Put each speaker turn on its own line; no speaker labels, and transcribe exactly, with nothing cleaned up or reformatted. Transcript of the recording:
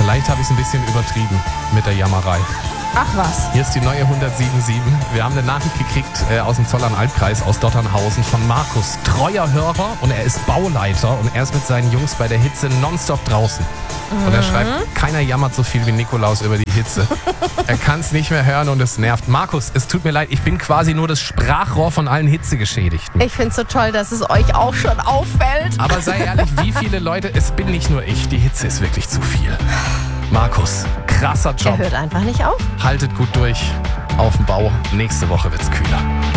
Vielleicht habe ich es ein bisschen übertrieben mit der Jammerei.
Ach was.
Hier ist die neue hundertsieben Komma sieben. Wir haben eine Nachricht gekriegt äh, aus dem Zollern-Albkreis, aus Dotternhausen von Markus. Treuer Hörer und er ist Bauleiter und er ist mit seinen Jungs bei der Hitze nonstop draußen. Mhm. Und er schreibt, keiner jammert so viel wie Nikolaus über die Hitze. Er kann es nicht mehr hören und es nervt. Markus, es tut mir leid, ich bin quasi nur das Sprachrohr von allen Hitzegeschädigten.
Ich finde es so toll, dass es euch auch schon auffällt.
Aber sei ehrlich, wie viele Leute, es bin nicht nur ich, die Hitze ist wirklich zu viel. Markus, krasser Job.
Er hört einfach nicht auf.
Haltet gut durch auf dem Bau. Nächste Woche wird's kühler.